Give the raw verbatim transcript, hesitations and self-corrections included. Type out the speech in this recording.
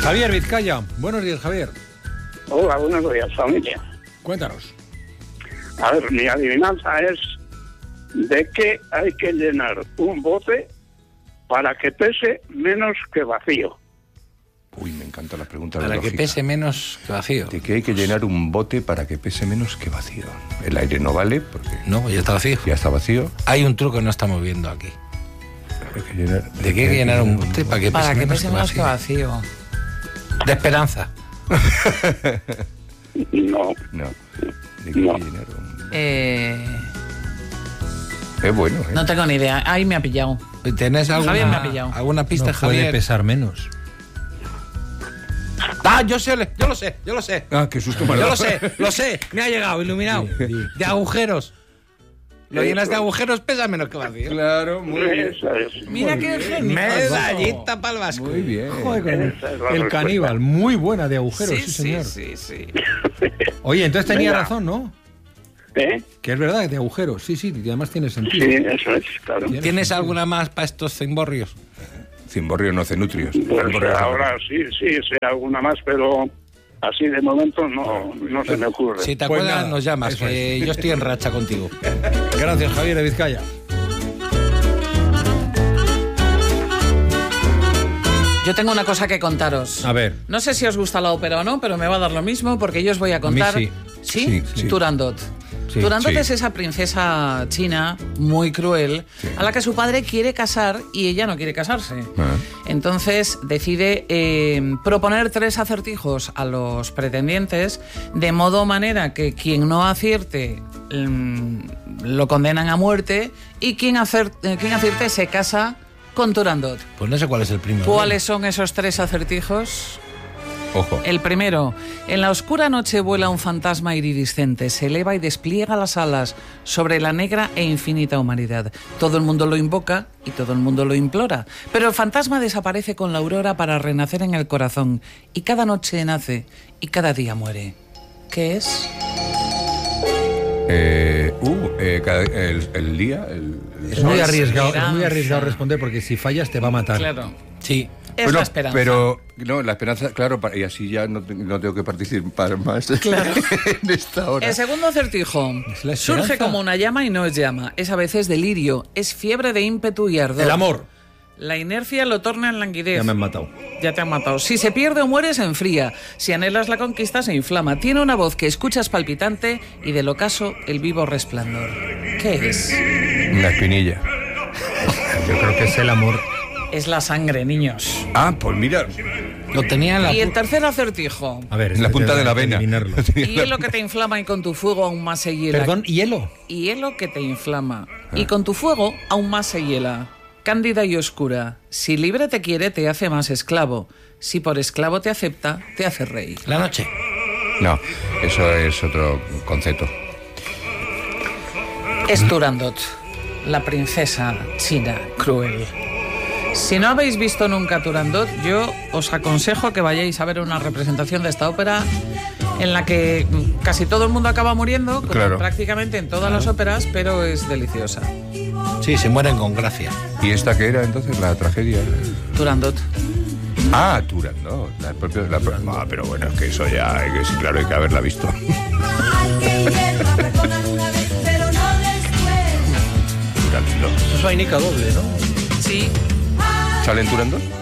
Javier Vizcaya. Buenos días, Javier. Hola, buenos días, familia. Cuéntanos. A ver, mi adivinanza es de qué hay que llenar un bote para que pese menos que vacío. Uy, me encantan las preguntas Para de que lógica. pese menos que vacío. ¿De qué hay que llenar un bote para que pese menos que vacío? El aire no vale porque No, ya está vacío. ya está vacío. Hay un truco que no estamos viendo aquí. Hay que llenar, ¿De qué hay que llenar un bote para que pese Para que menos pese que menos que vacío? vacío. De esperanza. No, No. ¿De qué No. hay que llenar un... Eh, Es bueno, ¿eh? no tengo ni idea. Ahí me ha pillado. ¿Tenés alguna, Javier me ha pillado. alguna pista, No puede Javier? pesar menos. Ah, yo sé, yo lo sé, yo lo sé. Ah, qué susto me ha Yo dado. lo sé, lo sé. Me ha llegado, iluminado. Sí, sí. De agujeros. Lo llenas de agujeros, pesa menos que vacío. Claro, muy bien. eso es. Mira qué genio. Medallita para el Vasco. Muy bien. Joder, con el, Esa es la el respuesta. caníbal. Muy buena de agujeros, sí, Sí, señor. sí, sí, sí. Oye, entonces tenía Venga. razón, ¿no? ¿Eh? Que es verdad, de agujeros. Sí, sí, y además tiene sentido. Sí, eso es, claro. Tiene ¿Tienes sentido. alguna más para estos cimborrios? Cimborrio no cenutrios. Pues Cimborrio no ahora sí, sí, sé alguna más, pero así de momento no, no se me ocurre. Si te Pues acuerdas, nada, nos llamas, eso que yo estoy en racha contigo. Gracias, Javier de Vizcaya. Yo tengo una cosa que contaros. A ver. No sé si os gusta la ópera o no, pero me va a dar lo mismo porque yo os voy a contar. sí. ¿Sí? Sí, sí. Turandot. Sí, Turandot sí. es esa princesa china muy cruel Sí. a la que su padre quiere casar y ella no quiere casarse. Ah. Entonces decide eh, proponer tres acertijos a los pretendientes de modo manera que quien no acierte mm, lo condenan a muerte y quien, acer- eh, quien acierte se casa con Turandot. Pues no sé cuál es el primero. ¿Cuáles son esos tres acertijos? Ojo. El primero, en la oscura noche vuela un fantasma iridiscente, se eleva y despliega las alas sobre la negra e infinita humanidad. Todo el mundo lo invoca y todo el mundo lo implora, pero el fantasma desaparece con la aurora para renacer en el corazón, y cada noche nace y cada día muere. ¿Qué es? Eh, uh, eh, cada- el, el día... El, el- Es muy arriesgado, es Esperanza. muy arriesgado responder porque si fallas te va a matar. Claro, Sí. es Bueno, la esperanza. Pero, no, la esperanza, claro, pa- y así ya no, te- no tengo que participar más Claro. en esta hora. El segundo acertijo. ¿Es la esperanza? Surge como una llama y no es llama. Es a veces delirio, es fiebre de ímpetu y ardor. El amor. La inercia lo torna en languidez. Ya me han matado. Ya te han matado. Si se pierde o muere, se enfría. Si anhelas la conquista, se inflama. Tiene una voz que escuchas palpitante y del ocaso el vivo resplandor. ¿Qué es? Una espinilla. Yo creo que es el amor. Es la sangre, niños. Ah, pues mira. Lo tenía en la... Y el pu- tercer acertijo. A ver, En la este punta te- de la hay que vena. adivinarlo. Hielo que te inflama y con tu fuego aún más se hiela. Perdón, hielo. Hielo que te inflama y con tu fuego aún más se hiela. Cándida y oscura. Si libre te quiere, te hace más esclavo. Si por esclavo te acepta, te hace rey. La noche. No, eso es otro concepto. Es Turandot, la princesa china cruel. Si no habéis visto nunca Turandot, yo os aconsejo que vayáis a ver una representación de esta ópera en la que casi todo el mundo acaba muriendo, como Claro. prácticamente en todas las óperas, pero es deliciosa. Sí, se mueren con gracia. ¿Y esta qué era entonces? La tragedia. Turandot. Ah, Turandot. La propia, la pro- Ah, pero bueno, es que eso ya, hay que, sí, claro, hay que haberla visto. Turandot. Eso es vainica doble, ¿no? Sí. ¿Sale en Turandot?